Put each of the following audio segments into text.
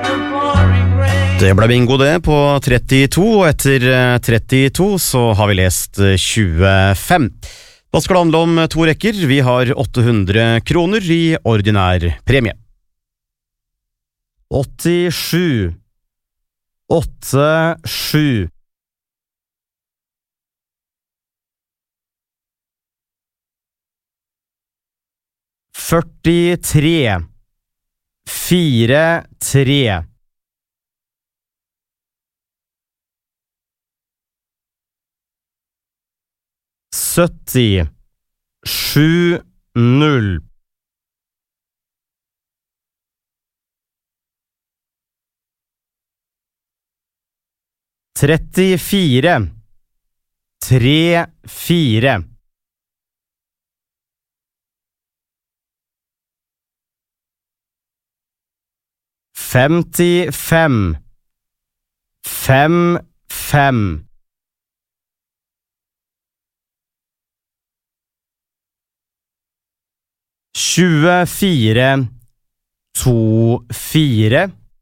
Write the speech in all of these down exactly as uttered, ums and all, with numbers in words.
Det ble bingo det på trettito, og etter trettito så har vi lest tjuefem. Da skal det handle om to rekker. Vi har åtte hundre kroner i ordinær premie. åttisju, åttisju. førtitre, fire, tre. sytti, sju, null. trettifire, tre, fire. femtifem, fem, fem. tjuefire, to, fire.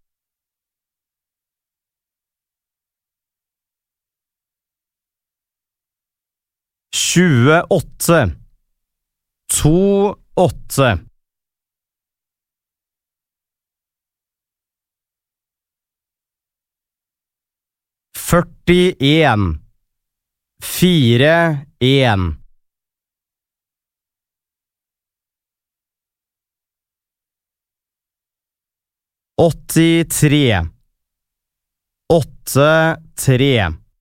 tjueåtte, to, åtte. førtien, fire, en. åttitre, åtte, tre.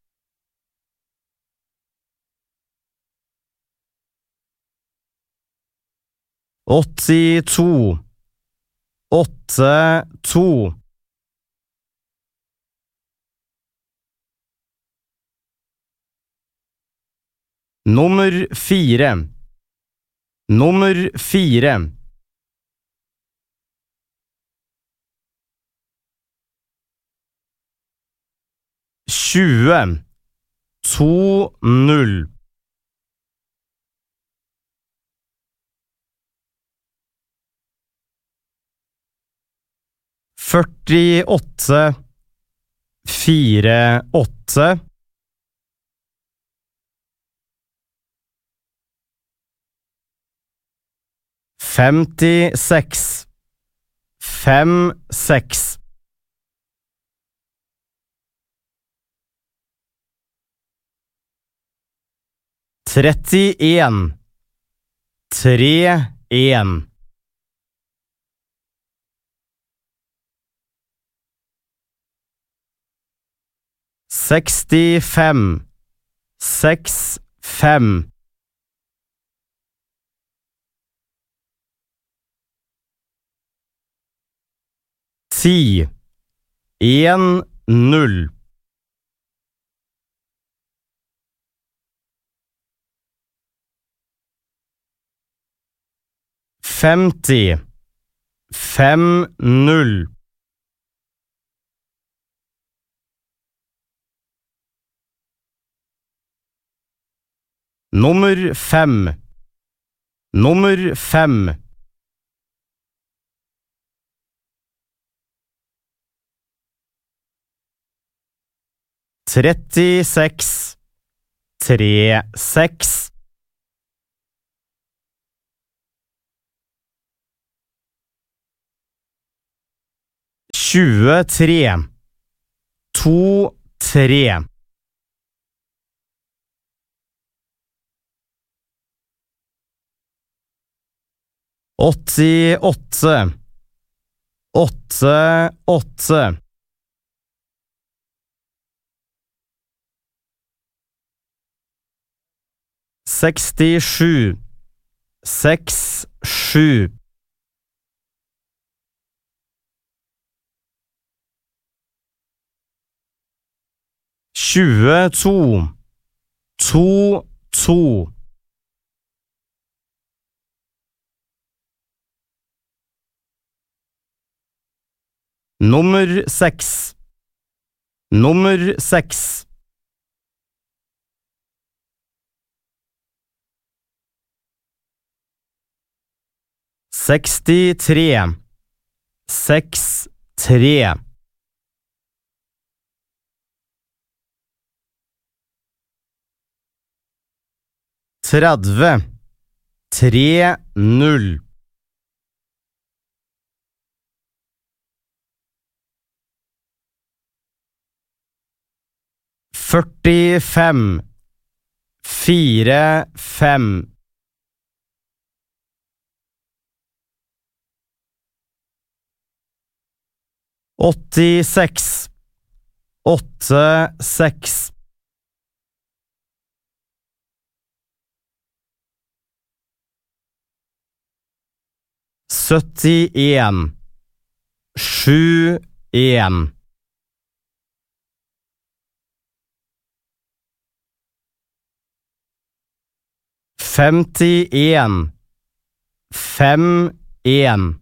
åttito, åtte, to. Nummer fire. Nummer fire. tjue, to, null. førtiåtte, fire, åtte. femtiseks, fem, seks. trettien, tre, en. sekstifem, seks, fem. ti, en, null. femti, fem, null. Nummer fem. Nummer fem. trettiseks, tre, seks. tjuetre, to, tre. åttiåtte, åtte, åtte. sekstisju, seks, sju. tjueto, to, to. Nummer seks. Nummer seks. sekstitre, seks, tre. tretti, tre null. førtifem, fire fem. åttiseks, åtte seks. syttien, sju en. femtien, fem en.